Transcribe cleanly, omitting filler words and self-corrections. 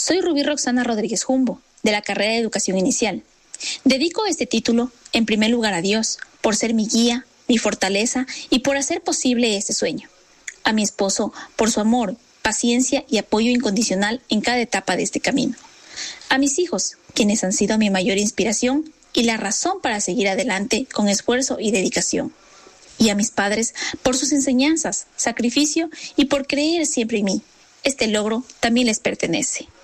Soy Rubí Roxana Rodríguez Jumbo, de la carrera de Educación Inicial. Dedico este título, en primer lugar, a Dios, por ser mi guía, mi fortaleza y por hacer posible este sueño. A mi esposo, por su amor, paciencia y apoyo incondicional en cada etapa de este camino. A mis hijos, quienes han sido mi mayor inspiración y la razón para seguir adelante con esfuerzo y dedicación. Y a mis padres, por sus enseñanzas, sacrificio y por creer siempre en mí. Este logro también les pertenece.